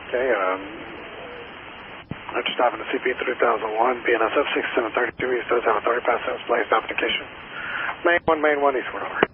Okay, I'm just stopping the CP 3001, BNSF 6732 East does have authority past 7 place application. Main 1, Eastward, over.